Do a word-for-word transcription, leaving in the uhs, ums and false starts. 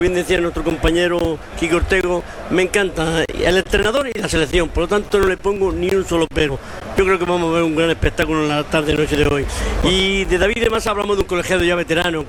Bien decía nuestro compañero Quique Ortego, me encanta el entrenador y la selección, por lo tanto no le pongo ni un solo pero. Yo creo que vamos a ver un gran espectáculo en la tarde noche de hoy. Y de David de Masa hablamos de un colegiado ya veterano,